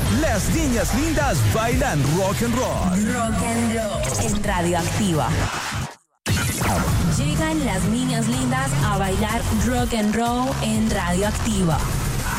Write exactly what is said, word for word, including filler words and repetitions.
Las niñas lindas bailan rock and roll. Rock and roll en Radioactiva. Llegan las niñas lindas a bailar rock and roll en Radioactiva.